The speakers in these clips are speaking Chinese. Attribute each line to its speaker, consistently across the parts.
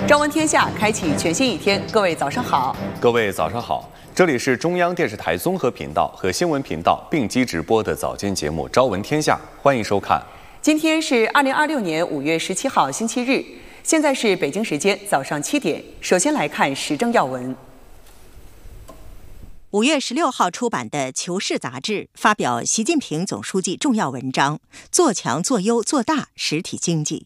Speaker 1: 朝闻天下，开启全新一天。各位早上好，
Speaker 2: 各位早上好，这里是中央电视台综合频道和新闻频道并机直播的早间节目《朝闻天下》，欢迎收看。
Speaker 1: 今天是2026年5月17号，星期日，现在是北京时间早上7点。首先来看时政要闻。
Speaker 3: 5月16号出版的《求是》杂志发表习近平总书记重要文章：做强、做优、做大实体经济。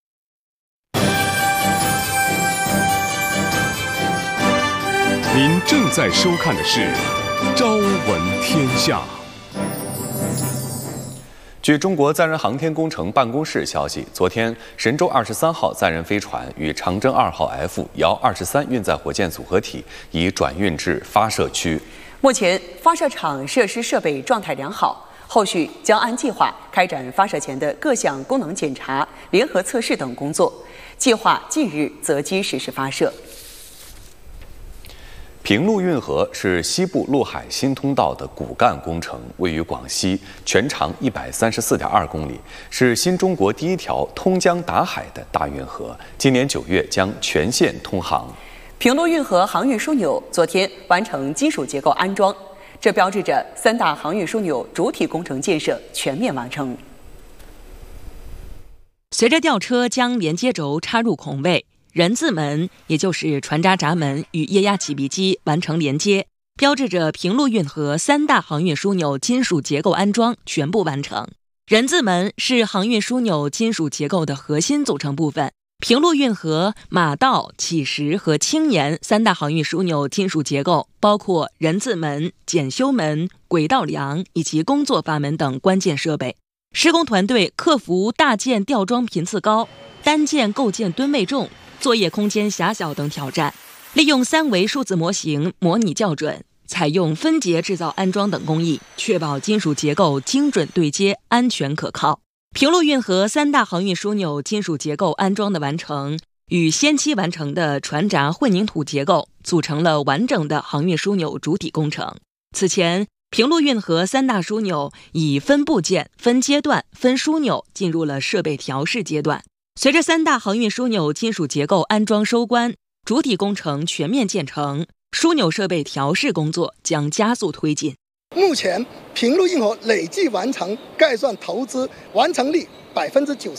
Speaker 4: 您正在收看的是《朝闻天下》。
Speaker 2: 据中国载人航天工程办公室消息，昨天神舟23号载人飞船与长征2号 F-23运载火箭组合体已转运至发射区。
Speaker 1: 目前发射场设施设备状态良好，后续将按计划开展发射前的各项功能检查、联合测试等工作，计划近日择机实施发射。
Speaker 2: 平陆运河是西部陆海新通道的骨干工程，位于广西，全长134.2公里，是新中国第一条通江达海的大运河。今年9月将全线通航。
Speaker 1: 平陆运河航运枢纽昨天完成金属结构安装，这标志着3大航运枢纽主体工程建设全面完成。
Speaker 5: 随着吊车将连接轴插入孔位，人字门，也就是船闸闸门与液压起闭机完成连接，标志着平陆运河3大航运枢纽金属结构安装全部完成。人字门是航运枢纽金属结构的核心组成部分。平陆运河马道、起石和青年3大航运枢纽金属结构包括人字门、检修门、轨道梁以及工作阀门等关键设备。施工团队克服大件吊装频次高、单件构件吨位重、作业空间狭小等挑战，利用3维数字模型模拟校准，采用分节制造安装等工艺，确保金属结构精准对接、安全可靠。平陆运河3大航运枢纽金属结构安装的完成，与先期完成的船闸混凝土结构组成了完整的航运枢纽主体工程。此前，平陆运河3大枢纽以分部件、分阶段、分枢纽进入了设备调试阶段。随着3大航运枢纽金属结构安装收官，主体工程全面建成，枢纽设备调试工作将加速推进。
Speaker 6: 目前平陆运河累计完成概算投资完成率90%，